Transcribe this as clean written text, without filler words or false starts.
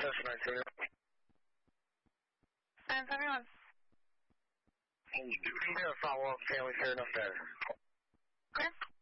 Cessna 971. San Antonio. Hey, do we need a follow-up family fair enough there? Okay.